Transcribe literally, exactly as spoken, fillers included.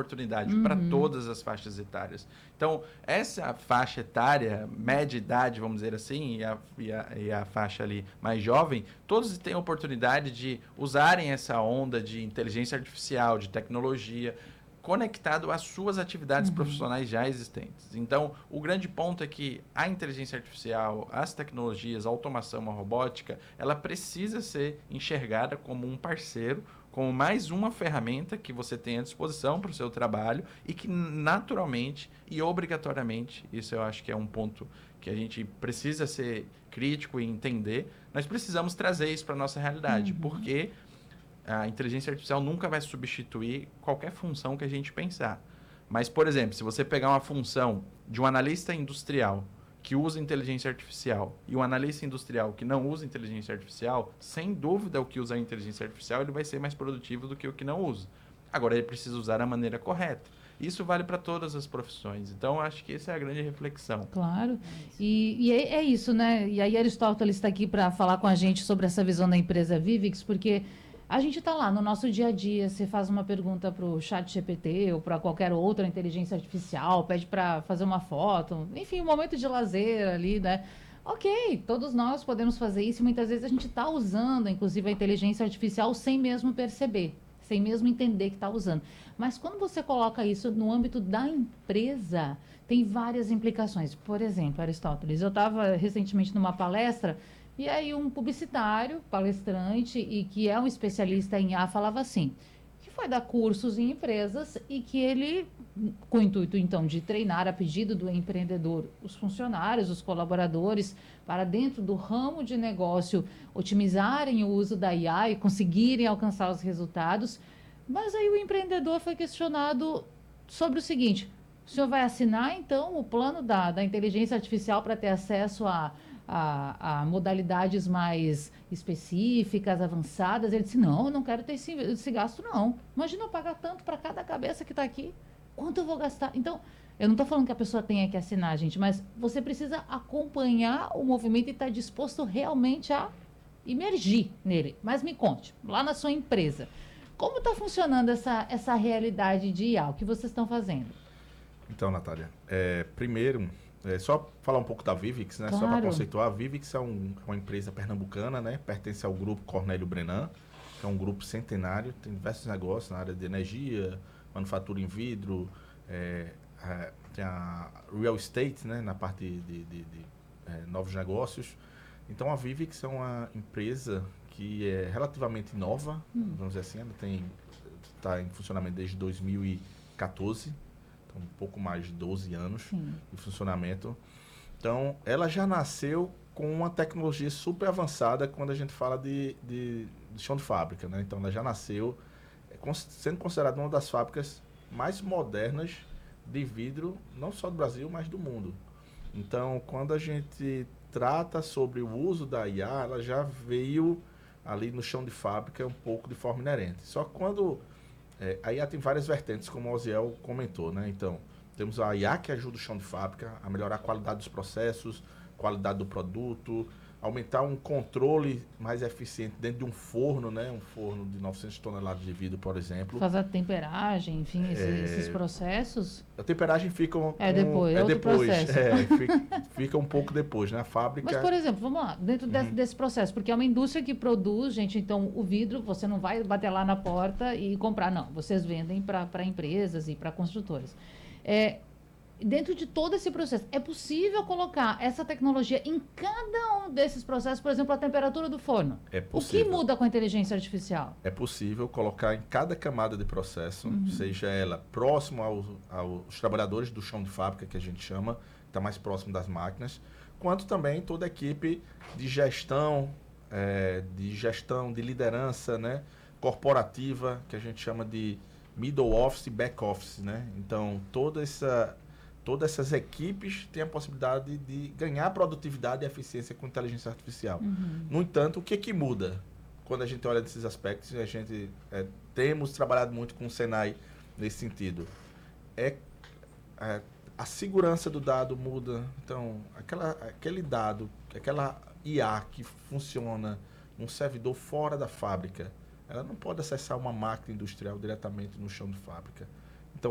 oportunidade Uhum. para todas as faixas etárias. Então, essa faixa etária, média idade, vamos dizer assim, e a, e a, e a faixa ali mais jovem, todos têm a oportunidade de usarem essa onda de inteligência artificial, de tecnologia, conectado às suas atividades Uhum. profissionais já existentes. Então, o grande ponto é que a inteligência artificial, as tecnologias, a automação, a robótica, ela precisa ser enxergada como um parceiro, como mais uma ferramenta que você tem à disposição para o seu trabalho e que naturalmente e obrigatoriamente, isso eu acho que é um ponto que a gente precisa ser crítico e entender, nós precisamos trazer isso para a nossa realidade, Uhum. porque a inteligência artificial nunca vai substituir qualquer função que a gente pensar. Mas, por exemplo, se você pegar uma função de um analista industrial que usa inteligência artificial e um analista industrial que não usa inteligência artificial, sem dúvida o que usa a inteligência artificial ele vai ser mais produtivo do que o que não usa. Agora, ele precisa usar da maneira correta. Isso vale para todas as profissões. Então, acho que essa é a grande reflexão. Claro. E, e é, é isso, né? E aí Aristóteles está aqui para falar com a gente sobre essa visão da empresa Vivix, porque a gente está lá no nosso dia a dia, você faz uma pergunta para o chat G P T ou para qualquer outra inteligência artificial, pede para fazer uma foto, enfim, um momento de lazer ali, né? Ok, todos nós podemos fazer isso e muitas vezes a gente está usando, inclusive, a inteligência artificial sem mesmo perceber, sem mesmo entender que está usando. Mas quando você coloca isso no âmbito da empresa, tem várias implicações. Por exemplo, Aristóteles, eu estava recentemente numa palestra e aí um publicitário, palestrante e que é um especialista em I A falava assim, que foi dar cursos em empresas e que ele, com o intuito então de treinar a pedido do empreendedor, os funcionários, os colaboradores, para dentro do ramo de negócio otimizarem o uso da I A e conseguirem alcançar os resultados. Mas aí o empreendedor foi questionado sobre o seguinte, o senhor vai assinar então o plano da, da inteligência artificial para ter acesso a A, a modalidades mais específicas, avançadas. Ele disse, não, eu não quero ter esse, esse gasto, não. Imagina eu pagar tanto para cada cabeça que está aqui. Quanto eu vou gastar? Então, eu não estou falando que a pessoa tenha que assinar, gente, mas você precisa acompanhar o movimento e estar tá disposto realmente a imergir nele. Mas me conte, lá na sua empresa, como está funcionando essa, essa realidade de I A? O que vocês estão fazendo? Então, Natália, é, primeiro... É, só falar um pouco da Vivix, né? Claro. Só para conceituar, a Vivix é um, uma empresa pernambucana, né? Pertence ao grupo Cornélio Brenan, que é um grupo centenário, tem diversos negócios na área de energia, manufatura em vidro, é, é, tem a real estate, né? Na parte de, de, de, de é, novos negócios. Então a Vivix é uma empresa que é relativamente nova, hum. vamos dizer assim, ela tem está em funcionamento desde dois mil e quatorze. Um pouco mais de doze anos Sim. de funcionamento. Então, ela já nasceu com uma tecnologia super avançada quando a gente fala de, de, de chão de fábrica, né? Então, ela já nasceu é, sendo considerada uma das fábricas mais modernas de vidro, não só do Brasil, mas do mundo. Então, quando a gente trata sobre o uso da I A, ela já veio ali no chão de fábrica um pouco de forma inerente. Só que quando... É, a I A tem várias vertentes, como o Oziel comentou, né? Então, temos a I A que ajuda o chão de fábrica a melhorar a qualidade dos processos, qualidade do produto, aumentar um controle mais eficiente dentro de um forno, né? Um forno de novecentas toneladas de vidro, por exemplo. Fazer a temperagem, enfim, é, esses, esses processos. A temperagem fica um, é depois, é, é outro depois, processo. É, fica, fica um pouco depois, né? A fábrica. Mas, por exemplo, vamos lá, dentro uhum. desse, desse processo, porque é uma indústria que produz, gente, então o vidro você não vai bater lá na porta e comprar, não. Vocês vendem para empresas e para construtoras. É, dentro de todo esse processo, é possível colocar essa tecnologia em cada um desses processos, por exemplo, a temperatura do forno? É possível. O que muda com a inteligência artificial? É possível colocar em cada camada de processo, uhum. seja ela próximo aos, aos trabalhadores do chão de fábrica, que a gente chama, está mais próximo das máquinas, quanto também toda a equipe de gestão, é, de gestão, de liderança, né, corporativa, que a gente chama de middle office e back office, né? Então, toda essa... Todas essas equipes têm a possibilidade de ganhar produtividade e eficiência com inteligência artificial. Uhum. No entanto, o que que muda quando a gente olha nesses aspectos? A gente é, temos trabalhado muito com o Senai nesse sentido. É, é a segurança do dado muda. Então, aquela, aquele dado, aquela I A que funciona num servidor fora da fábrica, ela não pode acessar uma máquina industrial diretamente no chão de fábrica.